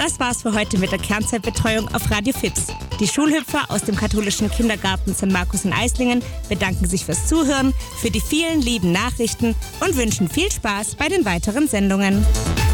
Das war's für heute mit der Kernzeitbetreuung auf Radio Fips. Die Schulhüpfer aus dem katholischen Kindergarten St. Markus in Eislingen bedanken sich fürs Zuhören, für die vielen lieben Nachrichten und wünschen viel Spaß bei den weiteren Sendungen.